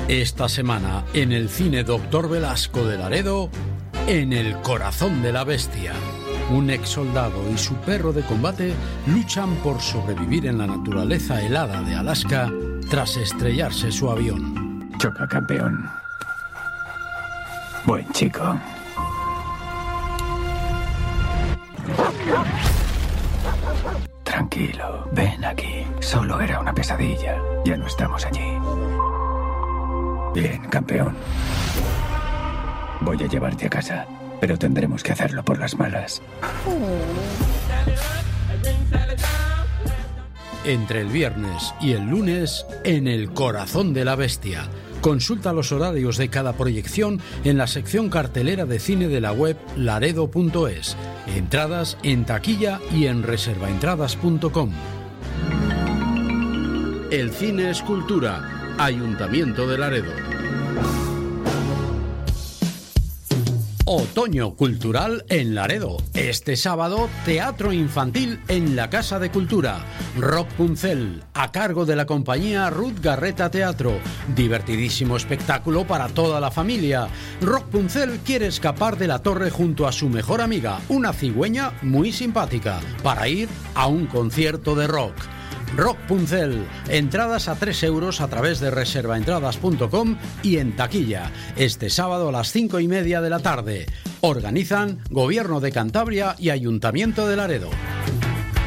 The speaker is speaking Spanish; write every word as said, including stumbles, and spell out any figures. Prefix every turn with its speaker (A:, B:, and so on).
A: Esta semana, en el cine Doctor Velasco de Laredo, En el corazón de la bestia. Un ex soldado y su perro de combate luchan por sobrevivir en la naturaleza helada de Alaska tras estrellarse su avión.
B: Choca, campeón. Buen chico. Tranquilo, ven aquí. Solo era una pesadilla. Ya no estamos allí. Bien, campeón. Voy a llevarte a casa, pero tendremos que hacerlo por las malas.
A: Entre el viernes y el lunes, En el corazón de la bestia. Consulta los horarios de cada proyección en la sección cartelera de cine de la web laredo punto es. Entradas en taquilla y en reserva entradas punto com. El cine es cultura. Ayuntamiento de Laredo. Otoño Cultural en Laredo. Este sábado, teatro infantil en la Casa de Cultura. Rock Puncel, a cargo de la compañía Ruth Garreta Teatro. Divertidísimo espectáculo para toda la familia. Rock Puncel quiere escapar de la torre junto a su mejor amiga, una cigüeña muy simpática, para ir a un concierto de rock. Rock Puncel, entradas a tres euros a través de reserva entradas punto com y en taquilla, este sábado a las cinco y media de la tarde. Organizan Gobierno de Cantabria y Ayuntamiento de Laredo.